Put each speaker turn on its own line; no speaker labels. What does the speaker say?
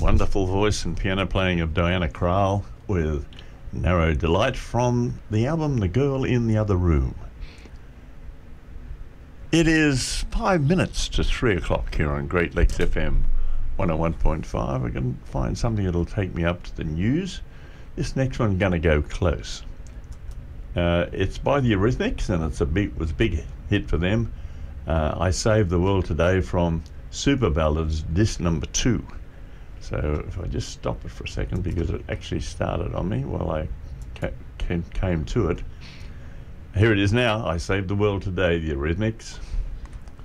wonderful voice and piano playing of Diana Krall with Narrow Delight from the album The Girl in the Other Room. It is 5 minutes to 3 o'clock here on Great Lakes FM 101.5. We're going to find something that'll take me up to the news. This next one's going to go close. It's by the Eurythmics, and was a big hit for them. I Saved the World Today from Super Ballads, disc number 2. So if I just stop it for a second, because it actually started on me while I came to it. Here it is now, I Saved the World Today, the Eurythmics.